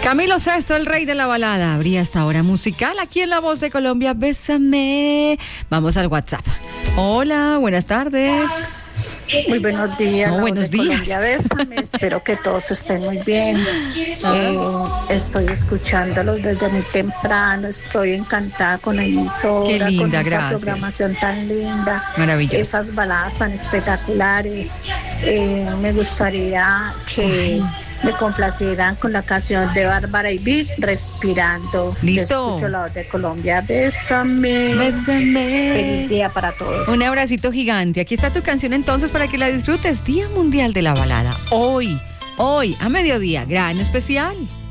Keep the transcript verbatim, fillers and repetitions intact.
Camilo Sesto, el rey de la balada, abría esta hora musical aquí en La Voz de Colombia. Bésame. Vamos al WhatsApp. Hola, buenas tardes. Muy buenos días. No, buenos días. Colombia, bésame. Espero que todos estén muy bien. Eh, estoy escuchándolos desde muy temprano. Estoy encantada con la emisora. Qué linda, con esa gracias. programación tan linda. Maravilloso. Esas baladas tan espectaculares. Eh, me gustaría que me complacieran con la canción de Bárbara y Vic, Respirando. Listo. Yo escucho La Voz de Colombia. Bésame. Bésame. Feliz día para todos. Un abracito gigante. Aquí está tu canción entonces para que la disfrutes. Día Mundial de la Balada. Hoy, hoy, a mediodía. Gran especial.